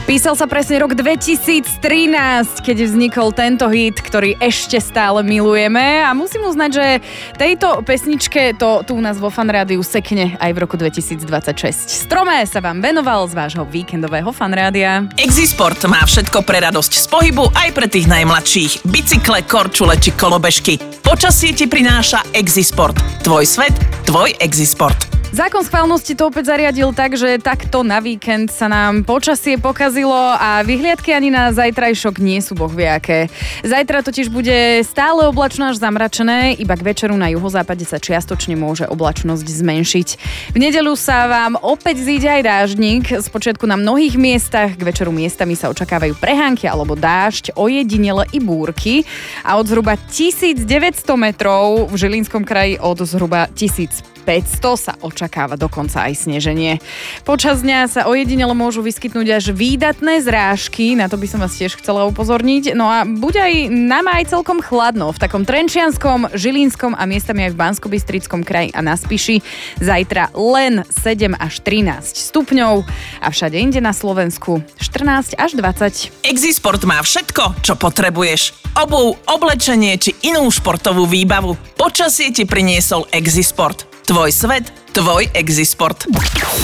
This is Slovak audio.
Písal sa presne rok 2013, keď vznikol tento hit, ktorý ešte stále milujeme a musím uznať, že tejto pesničke to tu u nás vo Fanrádiu sekne aj v roku 2026. Strome sa vám venoval z vášho víkendového Fanrádia. Exisport má všetko pre radosť z pohybu aj pre tých najmladších. Bicykle, korčule či kolobežky. Počasie ti prináša Exisport. Tvoj svet, tvoj Exisport. Zákon schválnosti to opäť zariadil tak, že takto na víkend sa nám počasie pokazilo a vyhliadky ani na zajtrajšok nie sú bohviaké. Zajtra totiž bude stále oblačno až zamračené, iba k večeru na juhozápade sa čiastočne môže oblačnosť zmenšiť. V nedeľu sa vám opäť zíde aj dáždnik, spočiatku na mnohých miestach, k večeru miestami sa očakávajú prehánky alebo dážď, ojedinele i búrky a od zhruba 1900 metrov v Žilinskom kraji od zhruba 1500 sa očakáva dokonca aj sneženie. Počas dňa sa ojedinele môžu vyskytnúť až výdatné zrážky, na to by som vás tiež chcela upozorniť. No a bude aj na máj celkom chladno v takom Trenčianskom, Žilinskom a miestami aj v Banskobystrickom kraji a na Spiši. Zajtra len 7 až 13 stupňov a všade inde na Slovensku 14 až 20. Exisport má všetko, čo potrebuješ. Obuv, oblečenie či inú športovú výbavu. Počasie ti priniesol Exisport. Tvoj svet, tvoj Exisport.